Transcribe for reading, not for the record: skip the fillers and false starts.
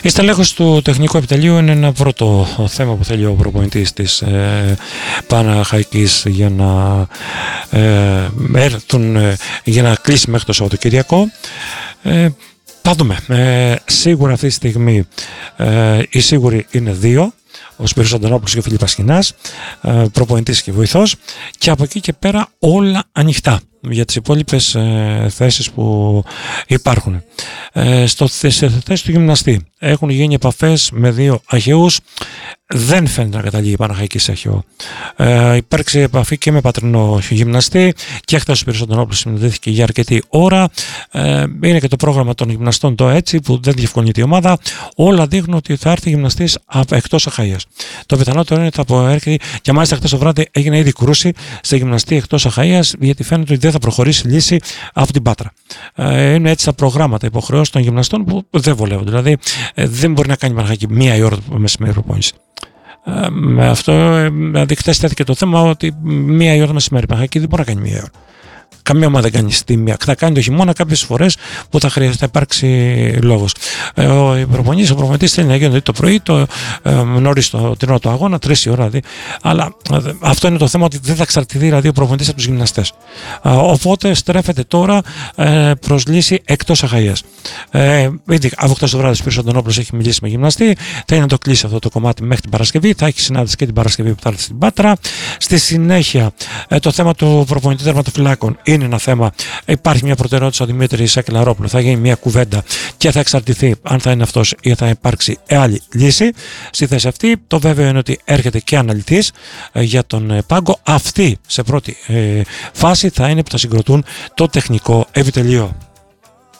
Η στελέχωση του τεχνικού επιτελείου είναι ένα πρώτο θέμα που θέλει ο προπονητής της Παναχαϊκής για να έρθουν, για να κλείσει μέχρι το Σαββατοκυριακό. Θα δούμε. Σίγουρα αυτή τη στιγμή οι σίγουροι είναι δύο, ο Σπύρος Αντωνόπουλος και ο Φίλιππας Σχοινάς, προπονητής και βοηθός, και από εκεί και πέρα όλα ανοιχτά για τις υπόλοιπες θέσεις που υπάρχουν. Στη θέση του γυμναστή έχουν γίνει επαφές με δύο Αχαιούς. Δεν φαίνεται να καταλήγει η Παναχαϊκή σε Αχαιό. Υπάρξει επαφή και με πατρινό γυμναστή και χθες ο Σπύρος Αντωνόπουλος συναντήθηκε για αρκετή ώρα. Είναι και το πρόγραμμα των γυμναστών το έτσι που δεν διευκολύνει η ομάδα. Όλα δείχνουν ότι θα έρθει γυμναστής εκτός Αχαΐας. Το πιθανότερο είναι ότι θα έρθει, και μάλιστα χθες το βράδυ έγινε ήδη κρούση σε γυμναστή εκτός Αχαΐας, γιατί φαίνεται ότι δεν θα προχωρήσει λύση από την Πάτρα. Είναι έτσι τα προγράμματα υποχρεώσεων των γυμναστών που δεν βολεύουν. Δηλαδή δεν μπορεί να κάνει η Παναχαϊκή μία η ώρα το μεσημέρι προπόνηση. Με αυτό χθες τέθηκε το θέμα ότι μία η ώρα το μεσημέρι η Παναχαϊκή δεν μπορεί να κάνει μία ώρα. Καμία ομάδα δεν κάνει στη μία. Θα κάνει το χειμώνα κάποιες φορές που θα χρειάζεται να υπάρξει λόγος. Ο προπονητής θέλει να γίνει το πρωί, νωρίς την ώρα του αγώνα, 3 η ώρα δηλαδή. Αλλά αυτό είναι το θέμα, ότι δεν θα εξαρτηθεί δηλαδή ο προπονητής από τους γυμναστές. Οπότε στρέφεται τώρα προς λύση εκτός Αχαΐας. Ήδη από χτες το βράδυ ο Σπύρος Αντωνόπουλος έχει μιλήσει με γυμναστή. Θα είναι να το κλείσει αυτό το κομμάτι μέχρι την Παρασκευή. Θα έχει συνάντηση και την Παρασκευή που θα έρθει στην Πάτρα. Στη συνέχεια το θέμα του προπονητή τερματοφυλάκων είναι ένα θέμα. Υπάρχει μια προτεραιότητα στο Δημήτρη Σακελαρόπουλο. Θα γίνει μια κουβέντα και θα εξαρτηθεί αν θα είναι αυτός ή θα υπάρξει άλλη λύση στη θέση αυτή. Το βέβαιο είναι ότι έρχεται και αναλυτής για τον πάγκο. Αυτοί σε πρώτη φάση θα είναι που θα συγκροτούν το τεχνικό επιτελείο.